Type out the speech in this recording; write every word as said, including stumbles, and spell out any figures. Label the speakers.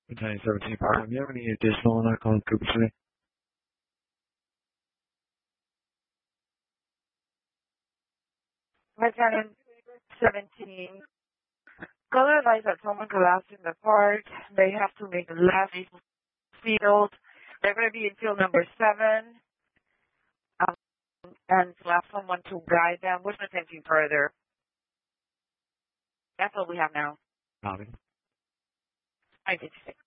Speaker 1: twenty seventeen Park. Do you have any additional on our on Cooper today?
Speaker 2: Lieutenant seventeen. Color lights at someone collapsed in the park. They have to make a left field. They're going to be in field number seven. Um, and to have someone to guide them. What's the thinking further? That's all we have now.
Speaker 1: Copy.
Speaker 2: I did six.